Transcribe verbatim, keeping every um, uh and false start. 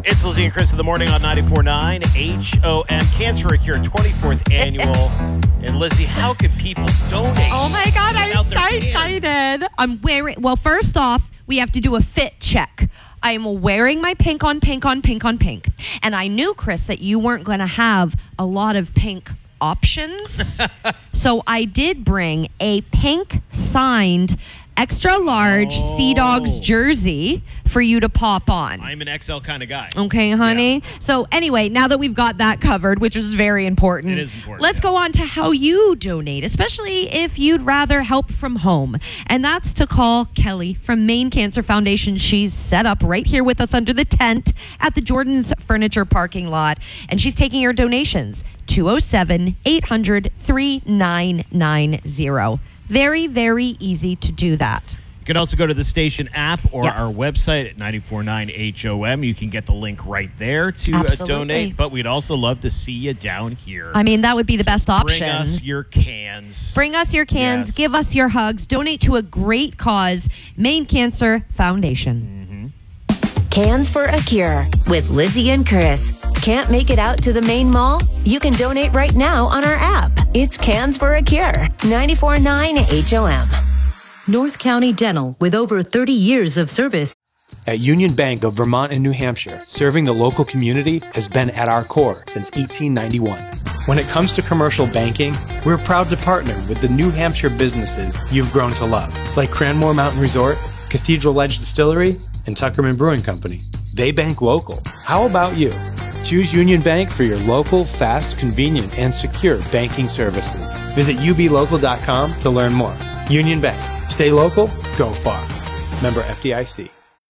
It's Lizzie and Chris in the morning on ninety-four point nine H O M. Cancer Cure twenty-fourth annual. And Lizzie, how can people donate? Oh my God, I'm so excited. I'm wearing, well, first off, we have to do a fit check. I am wearing my pink on pink on pink on pink. And I knew, Chris, that you weren't going to have a lot of pink options. So I did bring a pink signed extra large oh. Sea Dogs jersey for you to pop on. I'm an X L kind of guy. Okay, honey. Yeah. So anyway, now that we've got that covered, which is very important, it is important let's yeah. go on to how you donate, especially if you'd rather help from home. And that's to call Kelly from Maine Cancer Foundation. She's set up right here with us under the tent at the Jordan's Furniture parking lot, and she's taking your donations. two oh seven, eight hundred, three nine nine zero. Very, very easy to do that. You can also go to the station app or yes. our website at ninety-four point nine H O M. You can get the link right there to uh, donate. But we'd also love to see you down here. I mean, that would be the so best option. Bring us your cans. Bring us your cans. Yes. Give us your hugs. Donate to a great cause, Maine Cancer Foundation. Mm-hmm. Cans for a Cure with Lizzie and Chris. Can't make it out to the Maine Mall? You can donate right now on our app. It's Cans for a Cure, ninety-four point nine H O M. North County Dental, with over thirty years of service. At Union Bank of Vermont and New Hampshire, serving the local community has been at our core since eighteen ninety-one. When it comes to commercial banking, we're proud to partner with the New Hampshire businesses you've grown to love, like Cranmore Mountain Resort, Cathedral Edge Distillery, and Tuckerman Brewing Company. They bank local. How about you? Choose Union Bank for your local, fast, convenient, and secure banking services. Visit U B local dot com to learn more. Union Bank. Stay local, go far. Member F D I C.